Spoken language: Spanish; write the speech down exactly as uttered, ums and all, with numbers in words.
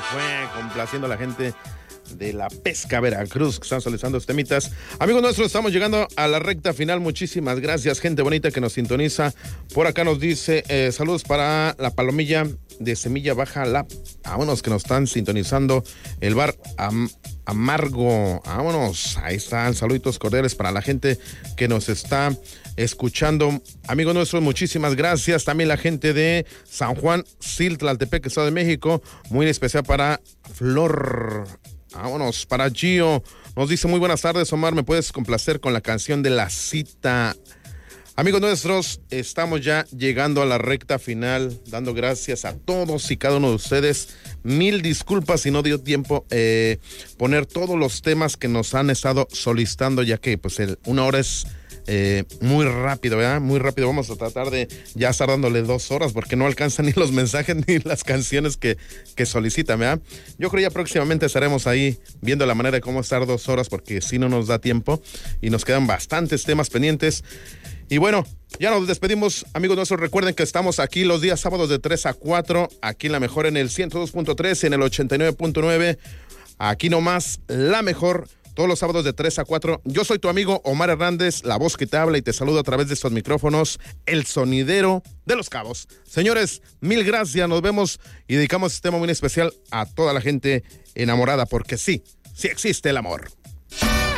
fue complaciendo a la gente de La Pesca, Veracruz, que están solicitando los temitas. Amigos nuestros, estamos llegando a la recta final. Muchísimas gracias, gente bonita que nos sintoniza. Por acá nos dice, eh, saludos para la Palomilla de Semilla Baja, la, vámonos, que nos están sintonizando. El bar Am, Amargo, vámonos, ahí están, saluditos cordiales para la gente que nos está escuchando. Amigos nuestros, muchísimas gracias. También la gente de San Juan, Siltlaltepec, Estado de México, muy especial para Flor. Vámonos, para Gio, nos dice muy buenas tardes, Omar, ¿me puedes complacer con la canción de La Cita? Amigos nuestros, estamos ya llegando a la recta final, dando gracias a todos y cada uno de ustedes. Mil disculpas si no dio tiempo eh, poner todos los temas que nos han estado solicitando, ya que pues el, una hora es eh, muy rápido, ¿verdad? Muy rápido. Vamos a tratar de ya estar dándole dos horas porque no alcanzan ni los mensajes ni las canciones que, que solicitan, ¿verdad? Yo creo ya próximamente estaremos ahí viendo la manera de cómo estar dos horas porque si no nos da tiempo y nos quedan bastantes temas pendientes. Y bueno, ya nos despedimos, amigos nuestros. Recuerden que estamos aquí los días sábados de tres a cuatro, aquí en La Mejor en el ciento dos punto tres, en el ochenta y nueve punto nueve. Aquí nomás, La Mejor, todos los sábados de tres a cuatro. Yo soy tu amigo Omar Hernández, la voz que te habla y te saludo a través de estos micrófonos, el sonidero de Los Cabos. Señores, mil gracias, nos vemos y dedicamos este tema muy especial a toda la gente enamorada, porque sí, sí existe el amor.